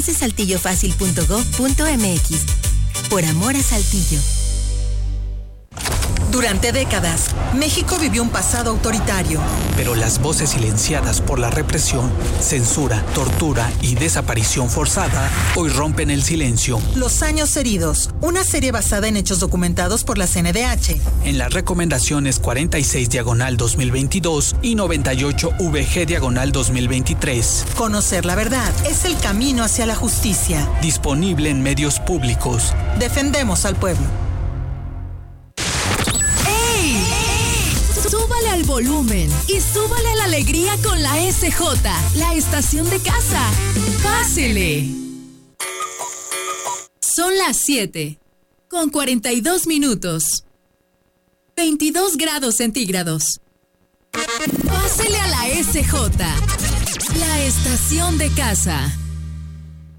saltillofacil.gov.mx. Por amor a Saltillo. Durante décadas, México vivió un pasado autoritario. Pero las voces silenciadas por la represión, censura, tortura y desaparición forzada hoy rompen el silencio. Los años heridos, una serie basada en hechos documentados por la CNDH. En las recomendaciones 46/2022 y 98/VG/2023. Conocer la verdad es el camino hacia la justicia. Disponible en medios públicos. Defendemos al pueblo. Súbale al volumen y súbale la alegría con la SJ, la estación de casa. Pásele. Son las 7:42. 22 grados centígrados. Pásele a la SJ, la estación de casa.